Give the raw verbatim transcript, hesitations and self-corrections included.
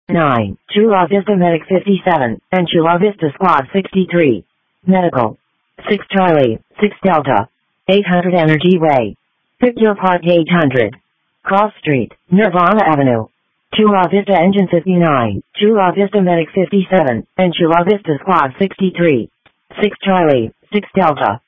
nine, Chula Vista Medic fifty-seven, and Chula Vista Squad sixty-three. Medical. six Charlie, six Delta. eight hundred Energy Way. Pick your Park eight hundred. Cross Street, Nirvana Avenue. Chula Vista Engine fifty-nine, Chula Vista Medic fifty-seven, and Chula Vista Squad sixty-three. six Charlie, six Delta.